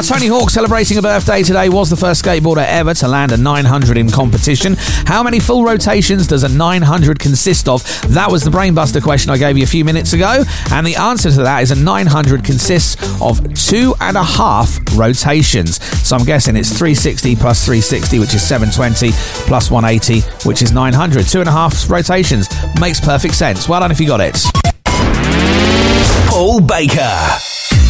Now, Tony Hawk, celebrating a birthday today, was the first skateboarder ever to land a 900 in competition. How many full rotations does a 900 consist of? That was the Brainbuster question I gave you a few minutes ago. And the answer to that is a 900 consists of 2.5 rotations. So I'm guessing it's 360 plus 360, which is 720, plus 180, which is 900. 2.5 rotations. Makes perfect sense. Well done if you got it. Paul Baker.